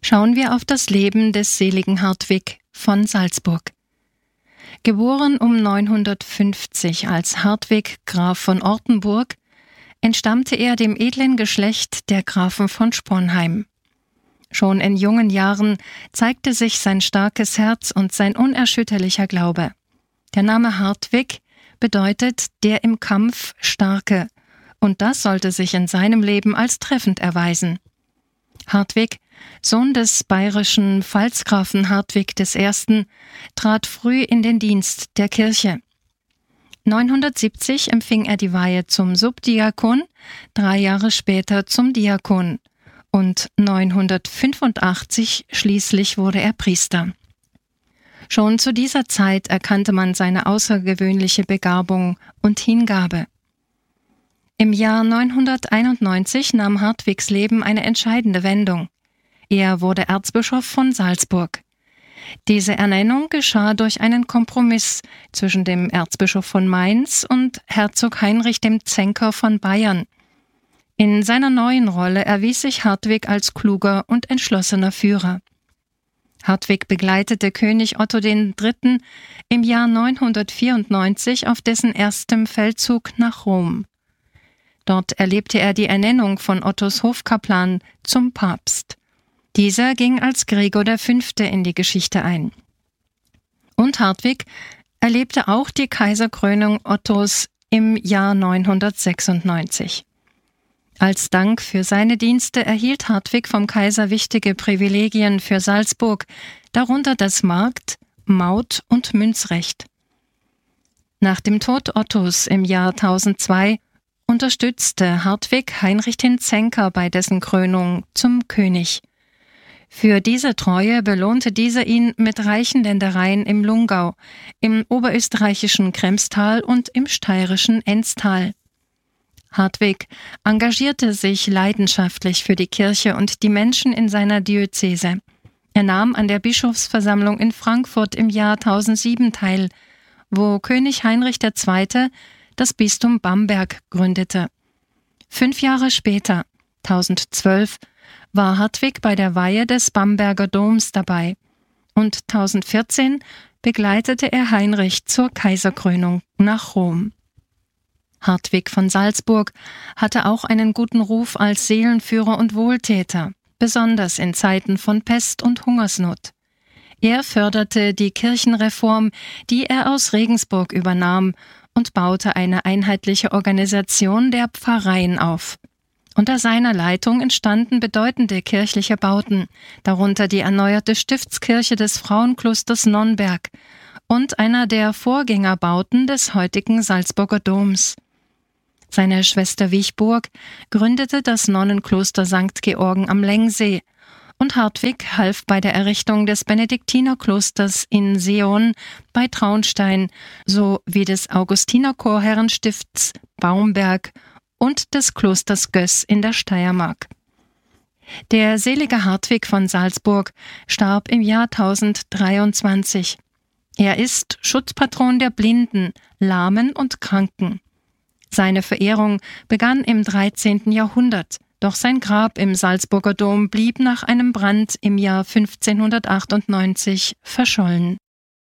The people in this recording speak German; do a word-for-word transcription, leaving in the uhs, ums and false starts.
Schauen wir auf das Leben des seligen Hartwig von Salzburg. Geboren um neunhundertfünfzig als Hartwig Graf von Ortenburg, entstammte er dem edlen Geschlecht der Grafen von Sponheim. Schon in jungen Jahren zeigte sich sein starkes Herz und sein unerschütterlicher Glaube. Der Name Hartwig bedeutet der im Kampf Starke, und das sollte sich in seinem Leben als treffend erweisen. Hartwig, Sohn des bayerischen Pfalzgrafen Hartwig I., trat früh in den Dienst der Kirche. neunhundertsiebzig empfing er die Weihe zum Subdiakon, drei Jahre später zum Diakon, und neunhundertfünfundachtzig schließlich wurde er Priester. Schon zu dieser Zeit erkannte man seine außergewöhnliche Begabung und Hingabe. Im Jahr neunhunderteinundneunzig nahm Hartwigs Leben eine entscheidende Wendung. Er wurde Erzbischof von Salzburg. Diese Ernennung geschah durch einen Kompromiss zwischen dem Erzbischof von Mainz und Herzog Heinrich dem Zänker von Bayern. In seiner neuen Rolle erwies sich Hartwig als kluger und entschlossener Führer. Hartwig begleitete König Otto der Dritte. im Jahr neunhundertvierundneunzig auf dessen erstem Feldzug nach Rom. Dort erlebte er die Ernennung von Ottos Hofkaplan zum Papst. Dieser ging als Gregor der Fünfte in die Geschichte ein. Und Hartwig erlebte auch die Kaiserkrönung Ottos im Jahr neunhundertsechsundneunzig. Als Dank für seine Dienste erhielt Hartwig vom Kaiser wichtige Privilegien für Salzburg, darunter das Markt-, Maut- und Münzrecht. Nach dem Tod Ottos im Jahr tausendzwei unterstützte Hartwig Heinrich den Zänker bei dessen Krönung zum König. Für diese Treue belohnte dieser ihn mit reichen Ländereien im Lungau, im oberösterreichischen Kremstal und im steirischen Enztal. Hartwig engagierte sich leidenschaftlich für die Kirche und die Menschen in seiner Diözese. Er nahm an der Bischofsversammlung in Frankfurt im Jahr tausendsieben teil, wo König Heinrich der Zweite. das Bistum Bamberg gründete. Fünf Jahre später, tausendzwölf, war Hartwig bei der Weihe des Bamberger Doms dabei und tausendvierzehn begleitete er Heinrich zur Kaiserkrönung nach Rom. Hartwig von Salzburg hatte auch einen guten Ruf als Seelenführer und Wohltäter, besonders in Zeiten von Pest und Hungersnot. Er förderte die Kirchenreform, die er aus Regensburg übernahm, und baute eine einheitliche Organisation der Pfarreien auf. Unter seiner Leitung entstanden bedeutende kirchliche Bauten, darunter die erneuerte Stiftskirche des Frauenklosters Nonnberg und einer der Vorgängerbauten des heutigen Salzburger Doms. Seine Schwester Wichburg gründete das Nonnenkloster Sankt Georgen am Lengsee und Hartwig half bei der Errichtung des Benediktinerklosters in Seeon bei Traunstein sowie des Augustinerchorherrenstifts Baumberg und des Klosters Göß in der Steiermark. Der selige Hartwig von Salzburg starb im Jahr tausenddreiundzwanzig. Er ist Schutzpatron der Blinden, Lahmen und Kranken. Seine Verehrung begann im dreizehnten Jahrhundert, doch sein Grab im Salzburger Dom blieb nach einem Brand im Jahr fünfzehnhundertachtundneunzig verschollen.